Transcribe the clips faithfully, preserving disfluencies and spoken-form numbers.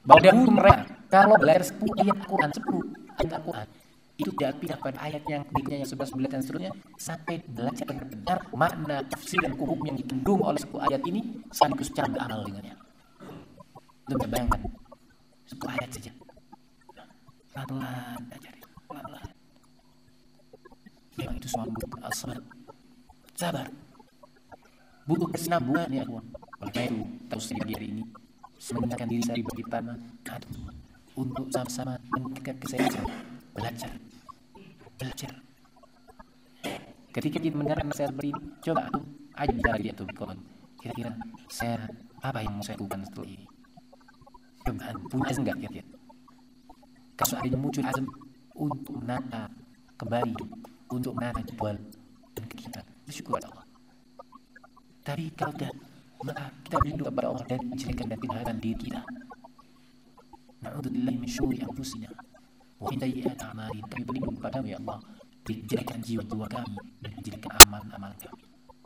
bahwa dahulu mereka kalau belajar sepuluh ayat Al-Quran, sepuluh ayat Al-Quran, itu tidak pindah pada ayat yang berikutnya yang sebelas, sebelas dan seterusnya sampai belajar benar makna tafsir dan hukum yang dikandung oleh sepuluh ayat ini sekaligus cara beramal dengannya. Lu bisa bayangkan sepuluh ayat saja. Pelan-pelan belajar, pelan-pelan. Memang itu semua butuh sabar, sabar, butuh kesinambungan ya kawan. Oleh karena itu terus di hari ini semenjakkan diri saya bagi tanah untuk sama-sama meningkatkan kesehatan, belajar, belajar. Ketika kita mendengar nasihat seperti ini, coba tuh aja bicara dia tuh kawan. Kira-kira saya apa yang mau saya lakukan setelah ini? Coba punya azam nggak kira-kira? Kalau ada yang muncul azam untuk menata kembali, untuk menata jadwal dan kegiatan, bersyukur kepada Allah. Tapi kalau tidak, maka kita berlindung kepada Allah dari kejelekan dan kejahatan diri kita. Na'udzubillahi min syururi anfusina wa min sayyi'ati a'malina. Kami berlindung kepadamu ya Allah dari kejelekan jiwa-jiwa kami dan kejelekan amal-amal kami.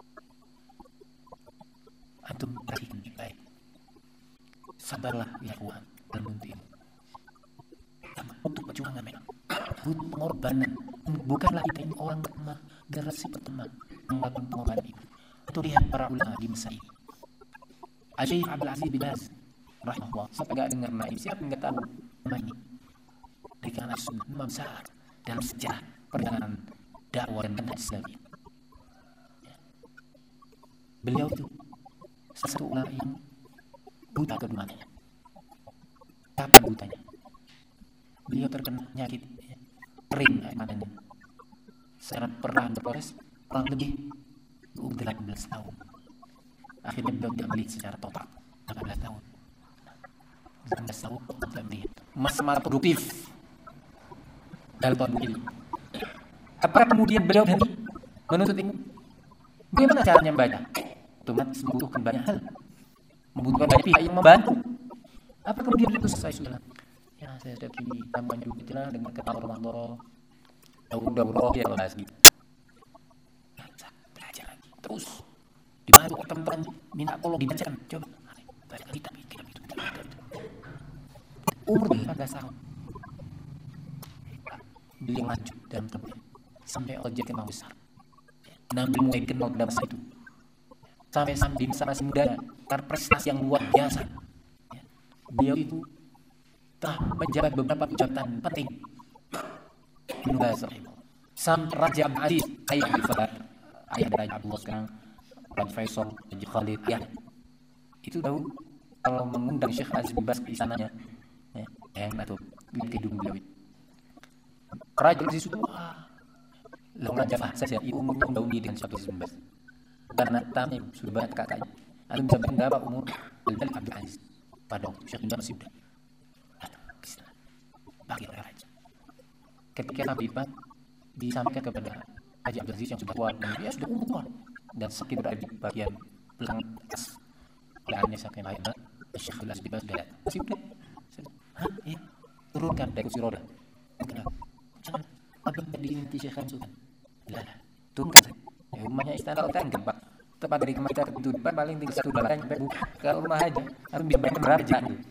Antum perhatikan baik. Sabarlah ya Tuhan dan menuntut ilmu. Untuk perjuangan memang butuh pengorbanan. Bukanlah kita ini orang pertama, generasi pertama yang melakukan pengorbanan itu. Itu lihat para ulama di masa ini. Syekh Abdul Aziz bin Baz rahimahullah. Siapa enggak dengar nama ini? Siapa enggak tahu nama ini? Dari kalangan sunnah, nama besar dalam sejarah perjalanan dakwah dan manhaj Islami. Beliau itu salah satu ulama yang buta kedua-duanya. Kapan butanya? Beliau terkena penyakit kering air matanya. Secara perlahan berproses kurang lebih delapan belas tahun. Akhirnya beliau tidak melihat secara total delapan belas tahun. delapan belas tahun tidak melihat. Masa-masa produktif dalam tubuh ini. Apakah kemudian beliau berhenti menuntut ilmu? Bagaimana caranya membaca? Otomatis membutuhkan banyak hal, membutuhkan banyak pihak yang membantu. Apa kemudian itu selesai sudah? Ya saya sudah kini tambah hidup itulah dengan kata orang-orang daur-daur ya bahas gitu. Belajar, belajar lagi terus dibantu teman-teman minta tolong dibacakan coba baca kitab kitab itu umur empat belas tahun beliau maju dalam tempat sampai ojek yang besar nabi mulai kenal pada masa itu sampai sampai di masa masih muda karena prestasi yang luar biasa beliau itu telah menjabat beberapa jabatan penting di Indonesia. Sam Raja Abdul Aziz, ayah Abdul Fattah, ayah dari Abdullah sekarang, Raja Faisal, Raja Khalid, ya. Itu tahu kalau mengundang Syekh Aziz bin Baz di sananya, ya, yang atau di gedung beliau itu. Raja Aziz itu, wah, lalu Raja Faisal saja, ibu umurnya udah undi dengan Syekh Aziz bin Baz. Karena tamatnya sudah banyak katanya. Ada bisa berapa umur Al-Malik Abdul Aziz pada waktu Syekh bin Baz masih muda. Bagi raja. Ketika Habibah disampaikan kepada Haji Abdul Aziz yang sudah tua dan dia sudah umur tua dan sakit berada di bagian belakang atas lehernya sampai lahir Syekh Abdul Aziz bin Baz sudah datang. Masih muda. Hah? Iya. Turunkan dari kursi roda. Kenapa? Jangan. Apa yang diinti Syekh Sultan? Lah, turunkan saja. Ya, rumahnya istana kan gempak. Tepat dari kemana pintu depan paling tinggal satu balang sampai buka ke rumah aja. Harus bisa bayar berapa jam?